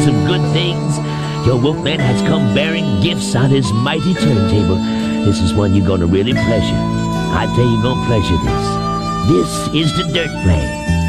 some good things. Your Wolfman has come bearing gifts on his mighty turntable. This is one you're gonna really pleasure. I tell you, you're gonna pleasure this. This is the Dirt Plane.